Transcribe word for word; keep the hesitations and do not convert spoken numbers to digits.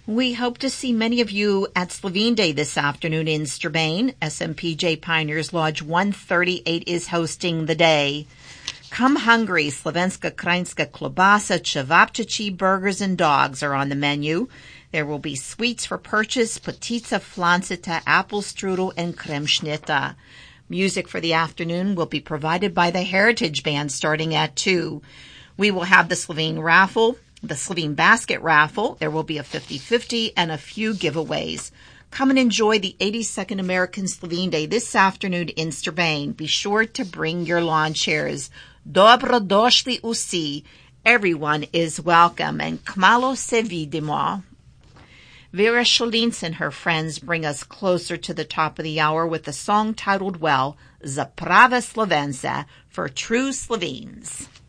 We hope to see many of you at Slovene Day this afternoon in Strabane. S M P J Pioneers Lodge one thirty-eight is hosting the day. Come hungry. Slovenska krajinska klobasa, cevapcici, burgers, and dogs are on the menu. There will be sweets for purchase, potica, flancita, apple strudel, and kremšnita. Music for the afternoon will be provided by the Heritage Band starting at two. We will have the Slovene raffle, the Slovene basket raffle. There will be a fifty-fifty and a few giveaways. Come and enjoy the eighty-second American Slovene Day this afternoon in Strabane. Be sure to bring your lawn chairs. Dobrodošli vsi. Everyone is welcome. And kmalo se vidimo. Vera Šolinc and her friends bring us closer to the top of the hour with a song titled, well, Za prave Slovence, for true Slovenes.